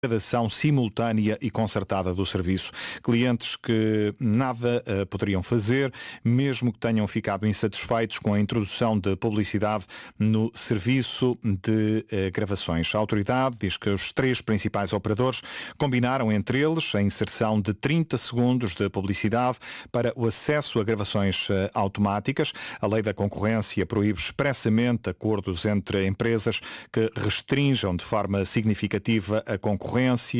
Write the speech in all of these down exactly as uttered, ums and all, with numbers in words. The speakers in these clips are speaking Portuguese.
degradação simultânea e concertada do serviço. Clientes que nada uh, poderiam fazer, mesmo que tenham ficado insatisfeitos com a introdução de publicidade no serviço de uh, gravações. A autoridade diz que os três principais operadores combinaram entre eles a inserção de trinta segundos de publicidade para o acesso a gravações uh, automáticas. A lei da concorrência proíbe expressamente acordos entre empresas que restringam de forma significativa a concorrência,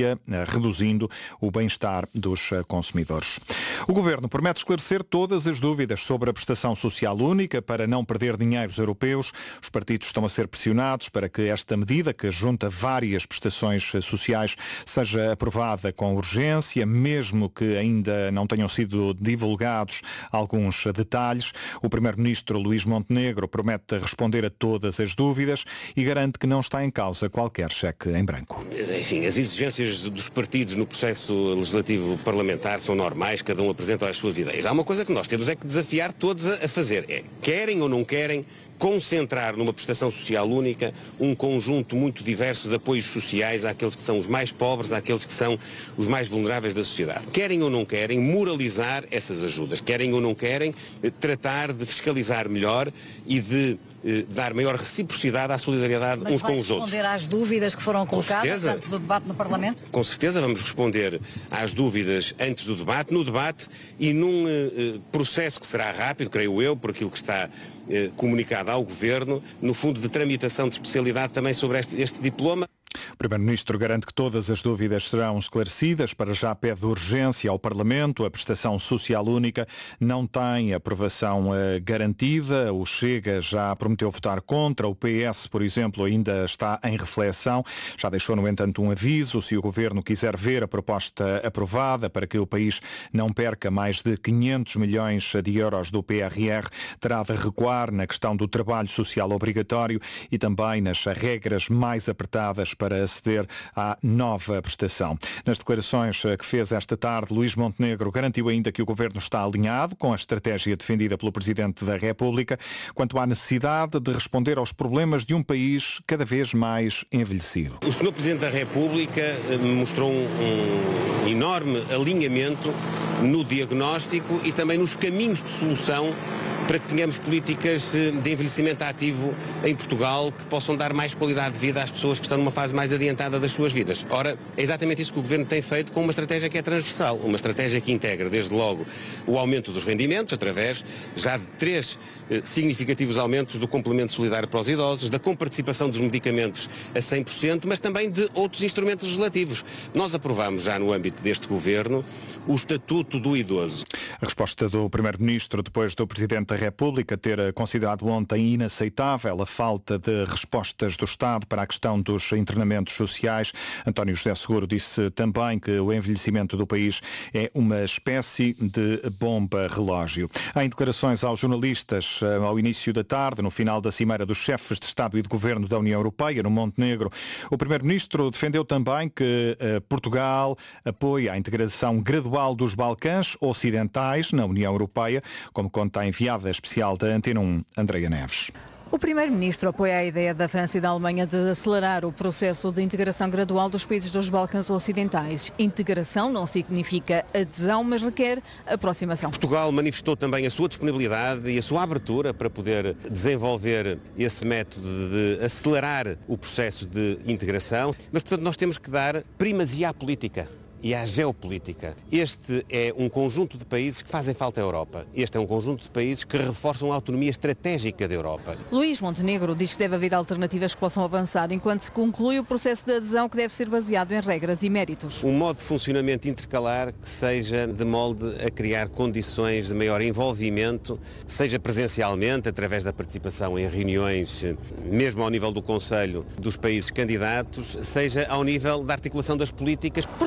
reduzindo o bem-estar dos consumidores. O Governo promete esclarecer todas as dúvidas sobre a prestação social única para não perder dinheiros europeus. Os partidos estão a ser pressionados para que esta medida, que junta várias prestações sociais, seja aprovada com urgência, mesmo que ainda não tenham sido divulgados alguns detalhes. O Primeiro-Ministro Luís Montenegro promete responder a todas as dúvidas e garante que não está em causa qualquer cheque em branco. Enfim, as exigências dos partidos no processo legislativo parlamentar são normais, cada um apresenta as suas ideias. Há uma coisa que nós temos é que desafiar todos a fazer, é, querem ou não querem, concentrar numa prestação social única um conjunto muito diverso de apoios sociais àqueles que são os mais pobres, àqueles que são os mais vulneráveis da sociedade. Querem ou não querem moralizar essas ajudas, querem ou não querem tratar de fiscalizar melhor e de eh, dar maior reciprocidade à solidariedade Mas uns com os outros. Mas vai responder às dúvidas que foram colocadas antes do debate no Parlamento? Com certeza vamos responder às dúvidas antes do debate, no debate e num eh, processo que será rápido, creio eu, por aquilo que está eh, comunicado ao Governo, no fundo de tramitação de especialidade também sobre este, este diploma. O Primeiro-Ministro garante que todas as dúvidas serão esclarecidas. Para já pede urgência ao Parlamento. A prestação social única não tem aprovação eh, garantida. O Chega já prometeu votar contra. O P S, por exemplo, ainda está em reflexão. Já deixou, no entanto, um aviso. Se o Governo quiser ver a proposta aprovada para que o país não perca mais de quinhentos milhões de euros do P R R, terá de recuar na questão do trabalho social obrigatório e também nas regras mais apertadas para aceder à nova prestação. Nas declarações que fez esta tarde, Luís Montenegro garantiu ainda que o Governo está alinhado com a estratégia defendida pelo Presidente da República quanto à necessidade de responder aos problemas de um país cada vez mais envelhecido. O senhor Presidente da República mostrou um, um enorme alinhamento no diagnóstico e também nos caminhos de solução para que tenhamos políticas de envelhecimento ativo em Portugal que possam dar mais qualidade de vida às pessoas que estão numa fase mais adiantada das suas vidas. Ora, é exatamente isso que o Governo tem feito com uma estratégia que é transversal, uma estratégia que integra, desde logo, o aumento dos rendimentos, através já de três eh, significativos aumentos do complemento solidário para os idosos, da comparticipação dos medicamentos a cem por cento, mas também de outros instrumentos legislativos. Nós aprovamos já no âmbito deste Governo o Estatuto do Idoso. A resposta do Primeiro-Ministro depois do Presidente da República ter considerado ontem inaceitável a falta de respostas do Estado para a questão dos internamentos sociais. António José Seguro disse também que o envelhecimento do país é uma espécie de bomba-relógio. Em declarações aos jornalistas ao início da tarde, no final da cimeira dos chefes de Estado e de Governo da União Europeia, no Montenegro, o Primeiro-Ministro defendeu também que eh, Portugal apoia a integração gradual dos Balcãs Ocidentais na União Europeia, como conta a enviada especial da Antena um, Andreia Neves. O Primeiro-Ministro apoia a ideia da França e da Alemanha de acelerar o processo de integração gradual dos países dos Balcãs Ocidentais. Integração não significa adesão, mas requer aproximação. Portugal manifestou também a sua disponibilidade e a sua abertura para poder desenvolver esse método de acelerar o processo de integração, mas, portanto, nós temos que dar primazia à política e à geopolítica. Este é um conjunto de países que fazem falta à Europa. Este é um conjunto de países que reforçam a autonomia estratégica da Europa. Luís Montenegro diz que deve haver alternativas que possam avançar enquanto se conclui o processo de adesão que deve ser baseado em regras e méritos. Um modo de funcionamento intercalar que seja de molde a criar condições de maior envolvimento, seja presencialmente, através da participação em reuniões, mesmo ao nível do Conselho dos países candidatos, seja ao nível da articulação das políticas. Portugal é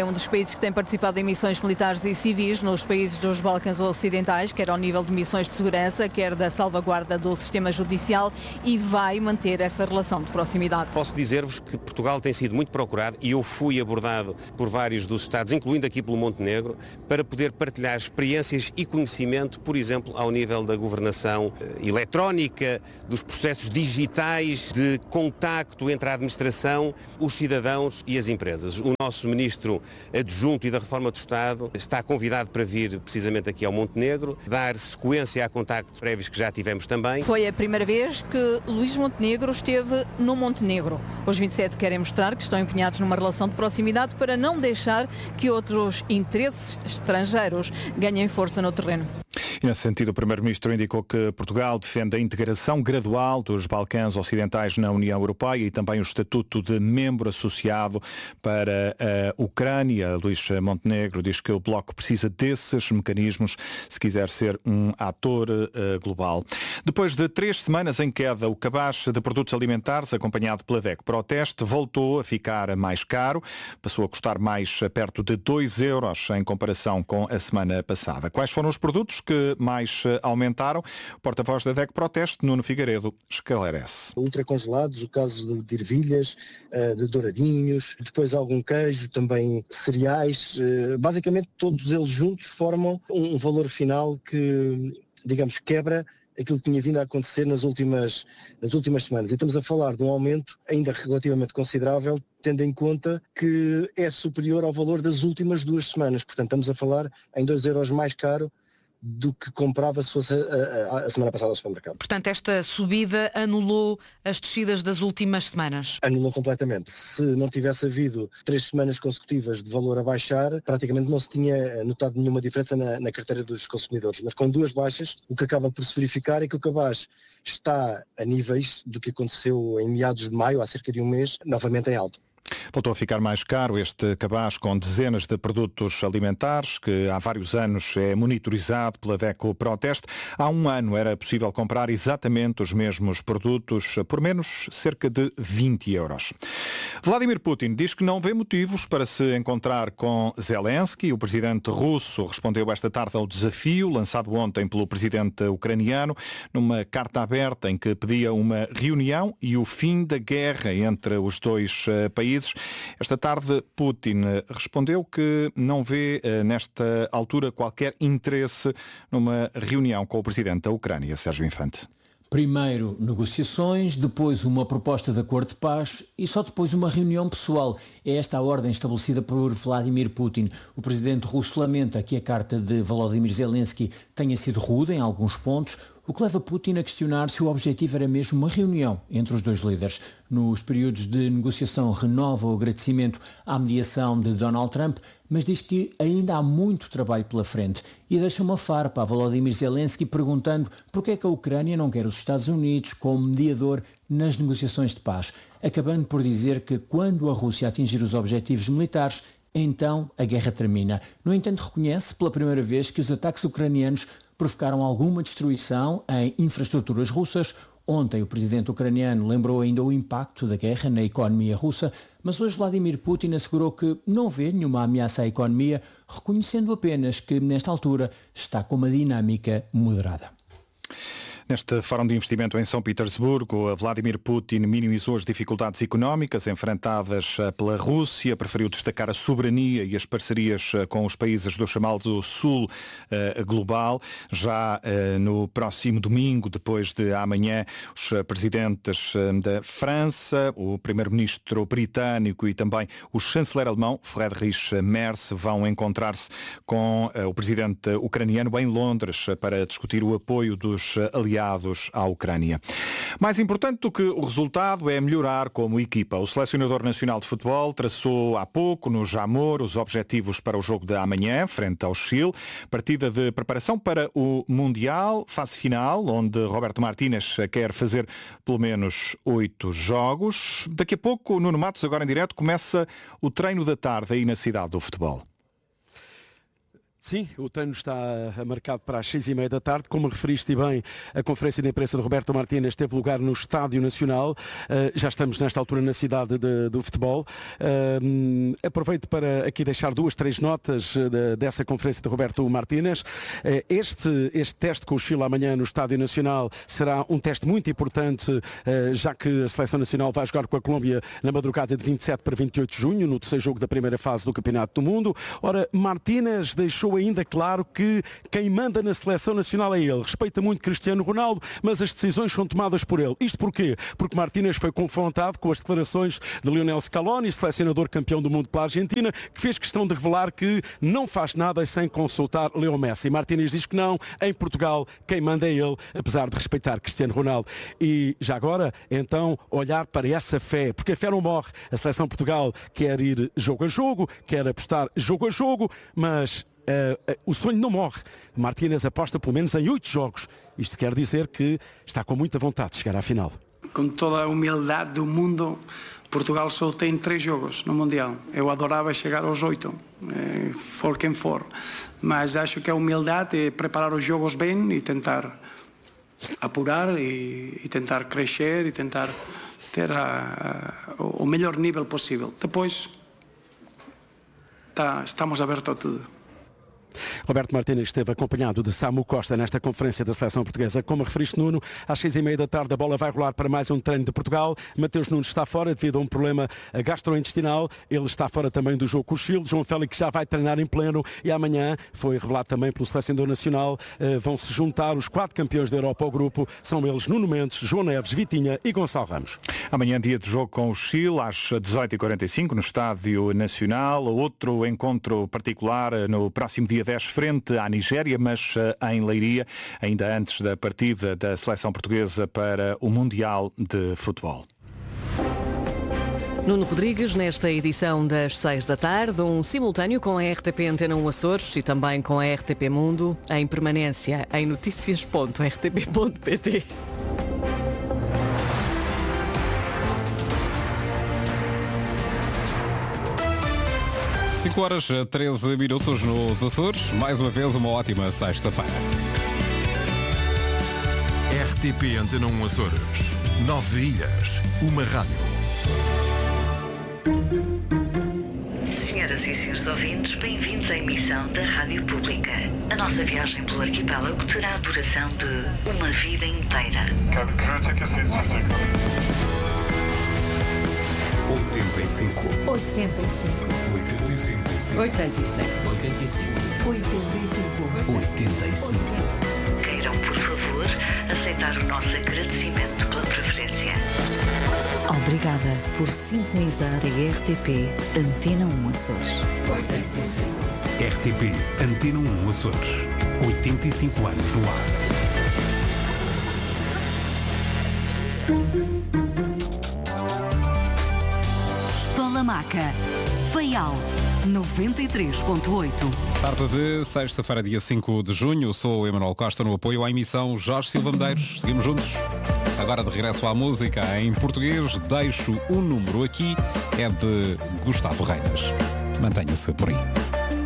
um dos países que tem participado em missões militares e civis nos países dos Balcãs Ocidentais, quer ao nível de missões de segurança, quer da salvaguarda do sistema judicial, e vai manter essa relação de proximidade. Posso dizer-vos que Portugal tem sido muito procurado e eu fui abordado por vários dos Estados, incluindo aqui pelo Montenegro, para poder partilhar experiências e conhecimento, por exemplo, ao nível da governação eletrónica, dos processos digitais, de contacto entre a administração, os cidadãos e as empresas. O nosso Ministro Adjunto e da Reforma do Estado está convidado para vir precisamente aqui ao Montenegro, dar sequência a contactos prévios que já tivemos também. Foi a primeira vez que Luís Montenegro esteve no Montenegro. Os vinte e sete querem mostrar que estão empenhados numa relação de proximidade para não deixar que outros interesses estrangeiros ganhem força no terreno. E nesse sentido, o Primeiro-Ministro indicou que Portugal defende a integração gradual dos Balcãs Ocidentais na União Europeia e também o estatuto de membro associado para a Ucrânia. Luís Montenegro diz que o Bloco precisa desses mecanismos se quiser ser um ator uh, global. Depois de três semanas em queda, o cabaz de produtos alimentares, acompanhado pela D E C Proteste, voltou a ficar mais caro. Passou a custar mais perto de dois euros em comparação com a semana passada. Quais foram os produtos que mais aumentaram? O porta-voz da D E C Proteste, Nuno Figueiredo, esclarece. Ultracongelados, o caso de ervilhas, de douradinhos, depois algum queijo, também cereais. Basicamente todos eles juntos formam um valor final que, digamos, quebra aquilo que tinha vindo a acontecer nas últimas, nas últimas semanas. E estamos a falar de um aumento ainda relativamente considerável, tendo em conta que é superior ao valor das últimas duas semanas. Portanto, estamos a falar em dois euros mais caro do que comprava se fosse a, a, a semana passada ao supermercado. Portanto, esta subida anulou as descidas das últimas semanas? Anulou completamente. Se não tivesse havido três semanas consecutivas de valor a baixar, praticamente não se tinha notado nenhuma diferença na, na carteira dos consumidores. Mas com duas baixas, o que acaba por se verificar é que o cabaz está a níveis do que aconteceu em meados de maio, há cerca de um mês, novamente em alta. Voltou a ficar mais caro este cabaz com dezenas de produtos alimentares que há vários anos é monitorizado pela D E C Proteste. Há um ano era possível comprar exatamente os mesmos produtos por menos cerca de vinte euros. Vladimir Putin diz que não vê motivos para se encontrar com Zelensky. O presidente russo respondeu esta tarde ao desafio lançado ontem pelo presidente ucraniano numa carta aberta em que pedia uma reunião e o fim da guerra entre os dois países. Esta tarde, Putin respondeu que não vê, nesta altura, qualquer interesse numa reunião com o presidente da Ucrânia, Sérgio Infante. Primeiro negociações, depois uma proposta de acordo de paz e só depois uma reunião pessoal. É esta a ordem estabelecida por Vladimir Putin. O presidente russo lamenta que a carta de Volodymyr Zelensky tenha sido rude em alguns pontos, o que leva Putin a questionar se o objetivo era mesmo uma reunião entre os dois líderes. Nos períodos de negociação renova o agradecimento à mediação de Donald Trump, mas diz que ainda há muito trabalho pela frente e deixa uma farpa a Volodymyr Zelensky perguntando porque é que a Ucrânia não quer os Estados Unidos como mediador nas negociações de paz, acabando por dizer que quando a Rússia atingir os objetivos militares, então a guerra termina. No entanto, reconhece pela primeira vez que os ataques ucranianos provocaram alguma destruição em infraestruturas russas. Ontem o presidente ucraniano lembrou ainda o impacto da guerra na economia russa, mas hoje Vladimir Putin assegurou que não vê nenhuma ameaça à economia, reconhecendo apenas que nesta altura está com uma dinâmica moderada. Neste Fórum de Investimento em São Petersburgo, Vladimir Putin minimizou as dificuldades económicas enfrentadas pela Rússia, preferiu destacar a soberania e as parcerias com os países do chamado Sul global. Já no próximo domingo, depois de amanhã, os presidentes da França, o primeiro-ministro britânico e também o chanceler alemão, Friedrich Merz, vão encontrar-se com o presidente ucraniano em Londres para discutir o apoio dos aliados à Ucrânia. Mais importante do que o resultado é melhorar como equipa. O selecionador nacional de futebol traçou há pouco no Jamor os objetivos para o jogo de amanhã, frente ao Chile, partida de preparação para o Mundial, fase final, onde Roberto Martínez quer fazer pelo menos oito jogos. Daqui a pouco, o Nuno Matos, agora em direto, começa o treino da tarde aí na cidade do futebol. Sim, o treino está marcado para as seis e meia da tarde. Como referiste bem, a conferência de imprensa de Roberto Martínez teve lugar no Estádio Nacional. Uh, já estamos nesta altura na cidade de, do futebol. Uh, aproveito para aqui deixar duas, três notas de, dessa conferência de Roberto Martínez. Uh, este, este teste com o Chile amanhã no Estádio Nacional será um teste muito importante, uh, já que a Seleção Nacional vai jogar com a Colômbia na madrugada de vinte e sete para vinte e oito de junho, no terceiro jogo da primeira fase do Campeonato do Mundo. Ora, Martínez deixou ainda claro que quem manda na Seleção Nacional é ele. Respeita muito Cristiano Ronaldo, mas as decisões são tomadas por ele. Isto porquê? Porque Martínez foi confrontado com as declarações de Lionel Scaloni, selecionador campeão do mundo pela Argentina, que fez questão de revelar que não faz nada sem consultar Leo Messi. Martínez diz que não, em Portugal quem manda é ele, apesar de respeitar Cristiano Ronaldo. E já agora, então, olhar para essa fé, porque a fé não morre. A Seleção de Portugal quer ir jogo a jogo, quer apostar jogo a jogo, mas Uh, uh, o sonho não morre. Martínez aposta pelo menos em oito jogos. Isto quer dizer que está com muita vontade de chegar à final. Com toda a humildade do mundo, Portugal só tem três jogos no Mundial. Eu adorava chegar aos oito, eh, for quem for. Mas acho que a humildade é preparar os jogos bem e tentar apurar e, e tentar crescer e tentar ter a, a, o melhor nível possível. Depois, tá, estamos abertos a tudo. Roberto Martínez esteve acompanhado de Samu Costa nesta conferência da Seleção Portuguesa. Como referiste, Nuno, às seis e meia da tarde a bola vai rolar para mais um treino de Portugal. Mateus Nunes está fora devido a um problema gastrointestinal. Ele está fora também do jogo com o Chile. João Félix já vai treinar em pleno e amanhã, foi revelado também pelo selecionador nacional, vão-se juntar os quatro campeões da Europa ao grupo. São eles Nuno Mendes, João Neves, Vitinha e Gonçalo Ramos. Amanhã dia de jogo com o Chile às dezoito e quarenta e cinco no Estádio Nacional. Outro encontro particular no próximo dia dez, frente à Nigéria, mas uh, em Leiria, ainda antes da partida da seleção portuguesa para o Mundial de Futebol. Nuno Rodrigues, nesta edição das seis da tarde, um simultâneo com a R T P Antena um Açores e também com a R T P Mundo, em permanência em notícias ponto r t p ponto p t. cinco horas e treze minutos nos Açores. Mais uma vez, uma ótima sexta-feira. R T P Antena um Açores. Nove ilhas. Uma rádio. Senhoras e senhores ouvintes, bem-vindos à emissão da Rádio Pública. A nossa viagem pelo arquipélago terá a duração de uma vida inteira. oitenta e cinco. oitenta e cinco. oitenta e cinco. oitenta e cinco. oitenta e cinco. oitenta e cinco. oitenta e cinco. Queiram, por favor, aceitar o nosso agradecimento pela preferência. Obrigada por sintonizar a R T P Antena um Açores. oitenta e cinco. R T P Antena um Açores. oitenta e cinco anos no ar. Maca. Faial noventa e três ponto oito. Tarde de sexta-feira, dia cinco de junho. Sou o Emanuel Costa, no apoio à emissão Jorge Silva Medeiros. Seguimos juntos. Agora de regresso à música em português. Deixo o número aqui. É de Gustavo Reinas. Mantenha-se por aí.